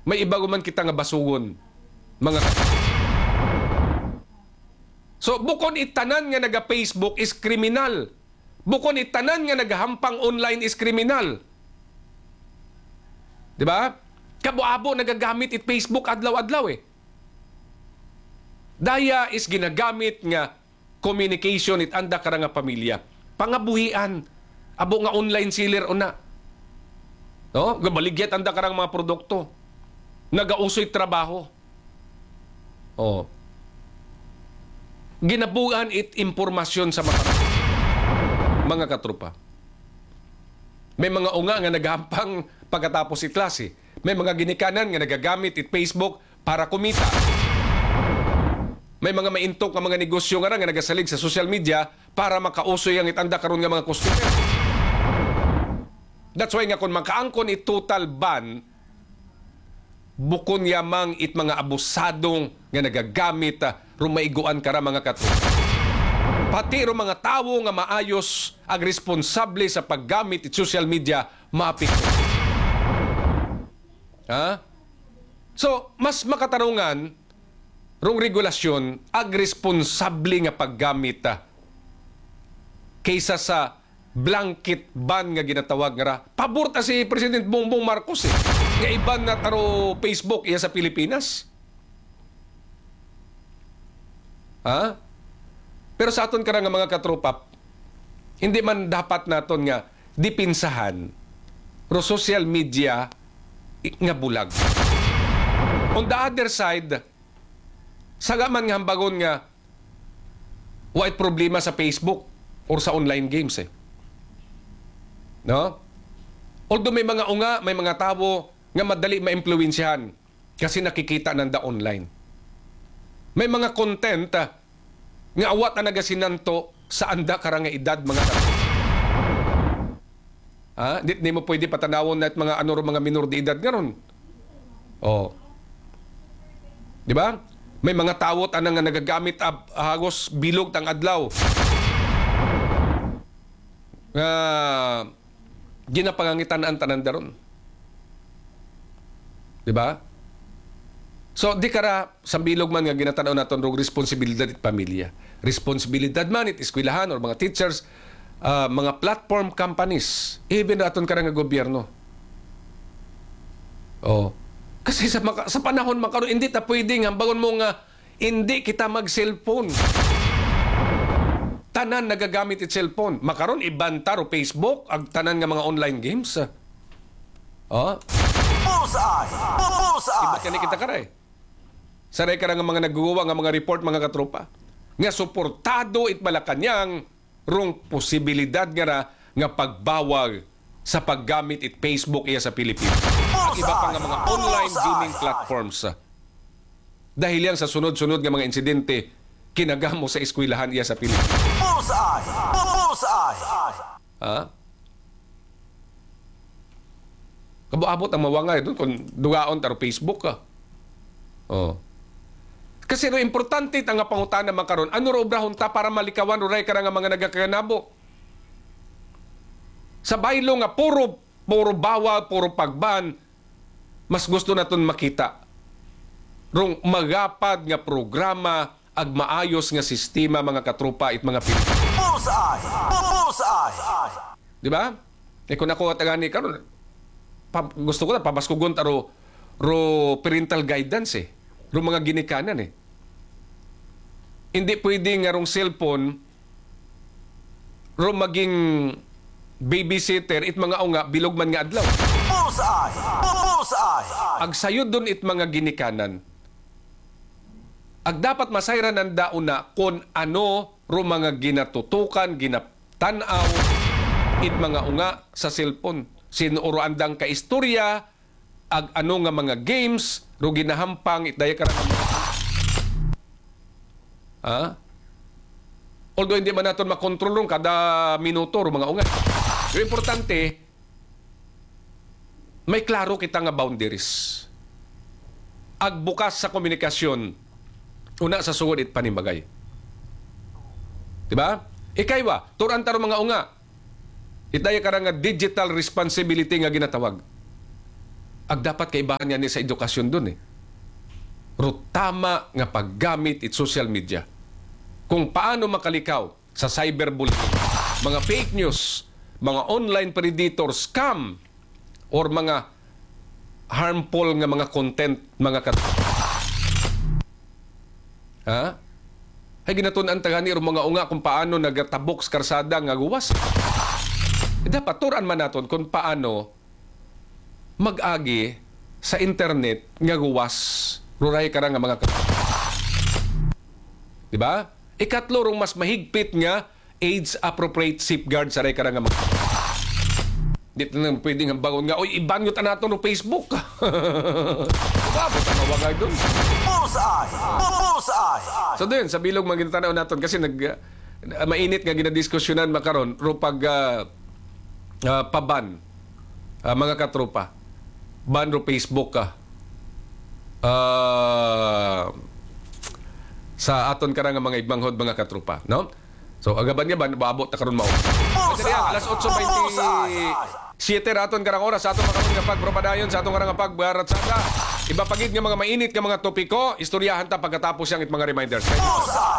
may iba man kita nga basugon, mga So, bukon itanan nga naga-Facebook is kriminal. Bukon itanan nga nagahampang online is kriminal. Di ba? Kabo-abo nagagamit it Facebook adlaw-adlaw eh. Daya is ginagamit nga communication it anda karang nga pamilya. Pangabuhian. Abo nga online seller una. No? Gabaligyat anda karang mga produkto. Nagausoy trabaho. Oh. Ginabuan it impormasyon sa mga katropa. May mga unga nga nagahampang pagkatapos it klase. May mga ginikanan nga nagagamit it Facebook para kumita. May mga maintok nga mga negosyo nga nagasalig sa social media para makausoy ang itanda karon nga mga customer. That's why nga kung makaangkon it total ban, bukon yamang it mga abusadong nga nagagamit rumaiguan kara mga katropa. Pati ro mga tawo nga maayos ag responsable sa paggamit it social media maapekto. Ha? So, mas makatarungan rong regulasyon ag responsable nga paggamit kaysa sa blanket ban nga ginatawag nga ra. Pabor ta si President Bongbong Marcos eh. Nga iban na taro Facebook iya sa Pilipinas. Ha? Pero sa aton karang nga mga katropa, hindi man dapat naton nga dipinsahan ro social media nga bulag. On the other side, sagaman nga hambagon nga white problema sa Facebook or sa online games eh. No? Although may mga unga, may mga tao nga madali ma-impluwensyahan kasi nakikita nanda online. May mga content nga awat na nagasinanto sa anda karang nga edad mga tao. Ha? Di mo pwede patanawon na mga ano mga minor de edad nga ron. Oh. Di ba? May mga tawot anang nga nagagamit hagos bilog tang adlaw. Ginapangangitan ang tanan daron. Di ba? So, di kara sa bilog man nga ginatanaw naton rog responsibilidad it pamilya. Responsibilidad man it eskwelahan or mga teachers, mga platform companies, even aton karang nga gobyerno. Oh. Kasi sa panahon makaron hindi ta pwedeng hambangon mo nga hindi kita mag-cellphone. Tanan nagagamit it cellphone. Makaron ibanta ro Facebook ag tanan nga mga online games. Oh. Bullseye! Bullseye! Iba kani kita karay. Saray ka nga mga nagguwa nga mga report mga katropa. Nga suportado it Malacañang rong posibilidad nga pagbawag sa paggamit it Facebook iya sa Pilipinas. Ang iba pa nga mga online gaming platforms. Dahil yan sa sunod-sunod nga mga insidente kinagamo sa eskwelahan iya sa Pilipinas. Bullseye! Bullseye! Ha? Kabuabot ang mawangay doon kung dugaon taro Facebook ka. Oh. Kasi no importante ang nga pangutana makaron ano ro obrahon ta para malikawan ro ray ka nga mga nagakanabo. Sa baylo nga puro bawal, puro pagban, mas gusto naton makita rong magapad nga programa ag maayos nga sistema mga katropa it mga Pilipino. Bullseye! Bullseye! Di ba? Kung ako tagani karon gusto ko na pabaskugon taro parental guidance eh. Ro mga ginikanan eh. Hindi pwede nga rong cellphone ro maging babysitter it mga unga bilog man nga adlaw. Bullseye! Bullseye! Ag sayod dun it mga ginikanan. Ag dapat masayran ng dauna kung ano ro mga ginatutukan, ginatanaw it mga unga sa cellphone. Sino ro andang kaistorya, ag ano nga mga games ro ginahampang it daya karang although hindi man natin makontrol ron kada minuto ro mga unga. Yung importante, may klaro kita nga boundaries. Agbukas sa komunikasyon, una sa sugod it panimagay. Diba? Ikaywa, turan taro mga unga. Itaya ka nga digital responsibility nga ginatawag. ag dapat kaibahan niya ni sa edukasyon dun eh. Pero tama nga paggamit it social media. Kung paano makalikaw sa cyberbullying, mga fake news, mga online predator, scam, or mga harmful nga mga content, mga ha? Ay ginatunan tagani o mga unga kung paano nagatabok sa karsada nga guwas. Dapat turan man naton kung paano mag-agi sa internet nga guwas ruray ka nga mga diba? Ikatlo rong mas mahigpit nga age-appropriate safeguard sa ray ka nga mga dito na pwedeng ang bangon nga, oy, iban nyo ta nato no Facebook. Diba? Basta mawagay doon. Bullseye! Bullseye! So doon, sa bilog magintanaw naton kasi mainit nga ginadiskusyonan makaron ro pag paban mga katropa. Ban ro Facebook ka. Sa aton ka nga mga ibanghod mga katropa, no? So agaban nga ba baabot ta karon mao. Kasi alas 8:27 raton karang oras sa aton makaron nga pagpropadayon sa aton karang pagbaratsada. Iba pagid nga mga mainit nga mga topiko, istoryahan ta pagkatapos yang it mga reminders. Bullseye!